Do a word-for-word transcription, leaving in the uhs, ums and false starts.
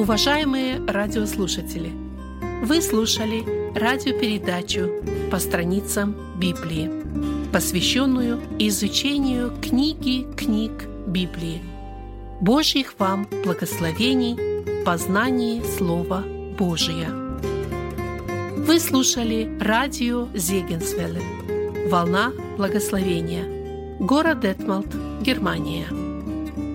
Уважаемые радиослушатели, вы слушали радиопередачу «По страницам Библии», посвященную изучению книги книг Библии. Божьих вам благословений в познании Слова Божия. Вы слушали радио Зегенсвелле «Волна благословения», город Детмолд, Германия.